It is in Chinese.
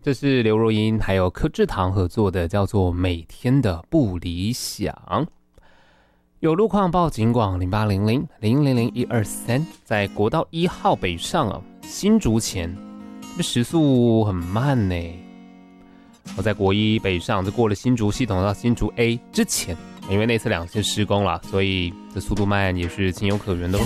这是刘若英还有柯志堂合作的，叫做《每天的不理想》。有路况报警广0800000123，在国道1号北上啊，新竹前，这时速很慢呢。我在国一北上，就过了新竹系统到新竹 A 之前，因为那次2线施工了，所以这速度慢也是情有可原的。